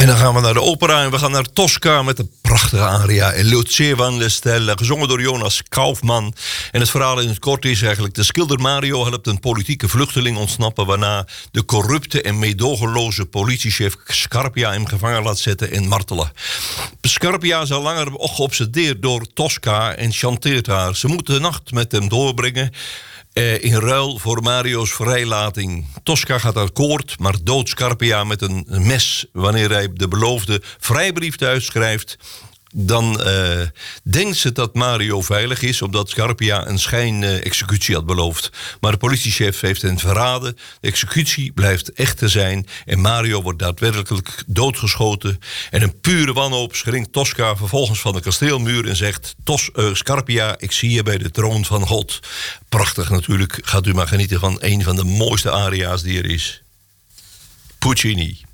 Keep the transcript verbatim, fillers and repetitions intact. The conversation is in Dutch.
En dan gaan we naar de opera en we gaan naar Tosca met een prachtige aria. El Luce van le Stelle, gezongen door Jonas Kaufmann. En het verhaal in het kort is eigenlijk: de schilder Mario helpt een politieke vluchteling ontsnappen, waarna de corrupte en meedogenloze politiechef Scarpia hem gevangen laat zetten en martelen. Scarpia is al langer geobsedeerd door Tosca en chanteert haar. Ze moet de nacht met hem doorbrengen, Eh, in ruil voor Mario's vrijlating. Tosca gaat akkoord, maar doodt Scarpia met een mes wanneer hij de beloofde vrijbrief thuisschrijft. Dan uh, denkt ze dat Mario veilig is, omdat Scarpia een schijnexecutie had beloofd. Maar de politiechef heeft hen verraden. De executie blijft echt te zijn en Mario wordt daadwerkelijk doodgeschoten. En een pure wanhoop schrinkt Tosca vervolgens van de kasteelmuur en zegt: Tos, uh, Scarpia, ik zie je bij de troon van God. Prachtig natuurlijk. Gaat u maar genieten van een van de mooiste aria's die er is. Puccini.